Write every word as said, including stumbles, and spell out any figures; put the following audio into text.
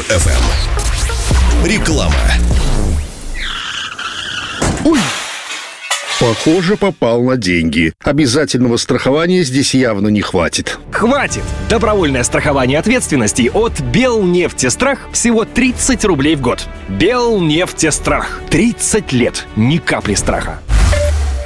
эф эм. Реклама. Ой! Похоже, попал на деньги. Обязательного страхования здесь явно не хватит. Хватит! Добровольное страхование ответственности от Белнефтестрах всего тридцать рублей в год. Белнефтестрах. тридцать лет. Ни капли страха.